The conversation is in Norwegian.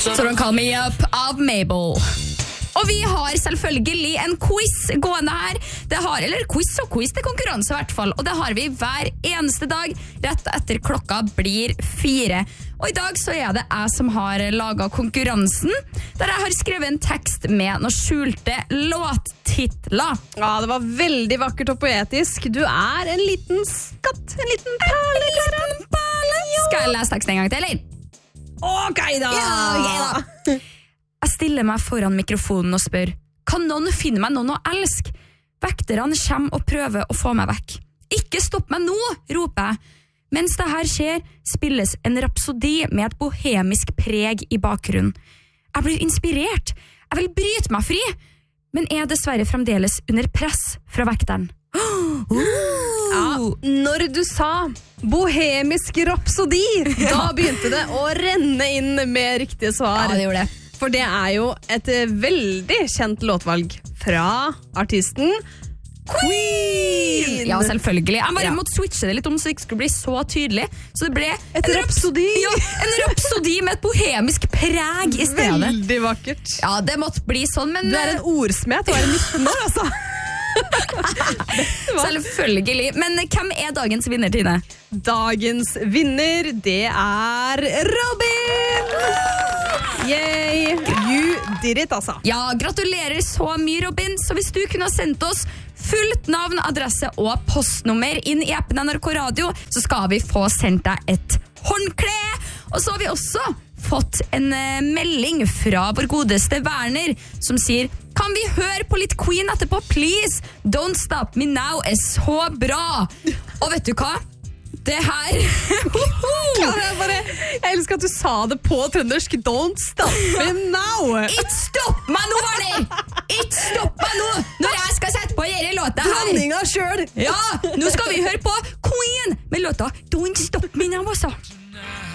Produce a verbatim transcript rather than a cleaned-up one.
Så de Call Me Up av Mabel. Og vi har selvfølgelig en quiz gående her. Det har, eller quiz og quiz, det er konkurranse i hvert fall. Og det har vi hver eneste dag, rett etter klokka blir fire. Og i dag så er det jeg som har laget konkurransen, der jeg har skrevet en tekst med noen skjulte låttitler. Ja, det var veldig vakkert og poetisk. Du er en liten skatt, en liten perle. En liten perle. Skal jeg lese teksten en gang til, eller? Ok da! Ja, ok da. Jeg stiller meg foran mikrofonen og spør, kan noen finne meg noen å elske? Vekterne kommer og prøver å få meg vekk. Ikke stopp meg nå, roper jeg. Mens det her skjer, spilles en rapsodi med et bohemisk preg i bakgrunnen. Jeg blir inspirert. Jeg vil bryte meg fri, men er dessverre fremdeles under press fra vekteren. Ja, når du sa bohemisk rapsodi, da begynte det å renne inn med riktige svar. Ja, det gjorde det. For det er jo et veldig kjent låtvalg fra artisten Queen! Ja, selvfølgelig. Jeg bare Ja. måtte switche det litt om så det ikke skulle bli så tydelig. Så det ble Et en rapsodi. Ja, en rapsodi med et bohemisk preg i stedet. Veldig vakkert. Ja, det måtte bli sånn, men Du er en ordsmed, du er nitten år, altså. selvfølgelig. Men hvem er dagens vinner, Tine? Dagens vinner, det er Robin! Yay, you did it, altså. Ja, gratulerer så mye, Robin. Så hvis du kunne ha sendt oss fullt navn, adresse og postnummer inn i appen N R K Radio, så skal vi få sendt deg et håndkle. Og så har vi også fått en uh, melding fra vår godeste Werner, som sier, kan vi høre på litt Queen etterpå, please? Don't Stop Me Now er så bra. Og vet du hva? Det her jeg, bare, jeg elsker at du sa det på trøndersk. Don't stop me now. Ikke stopp meg nå, Werner! Ikke stopp meg nå når jeg skal sette på denne låta her. Dronninga selv. Ja, nå skal vi høre på Queen med låta Don't Stop Me Now, altså.